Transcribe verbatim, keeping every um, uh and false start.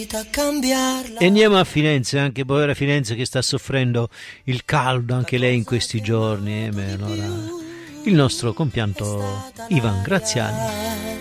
E andiamo a Firenze, anche povera Firenze che sta soffrendo il caldo anche lei in questi giorni. Eh, beh, allora, il nostro compianto Ivan Graziani.